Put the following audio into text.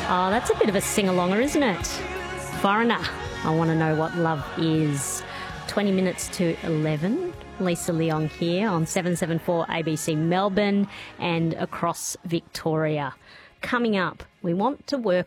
Oh, that's a bit of a sing-alonger, isn't it? Foreigner, I want to know what love is. 20 minutes to 11. Lisa Leong here on 774 ABC Melbourne and across Victoria. Coming up, we want to work